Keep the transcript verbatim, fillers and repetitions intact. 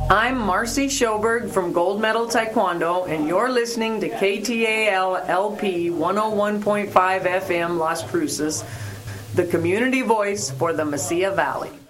I'm Marcy Schoberg from Gold Medal Taekwondo, and you're listening to K T A L L P one oh one point five F M Las Cruces, the community voice for the Mesilla Valley.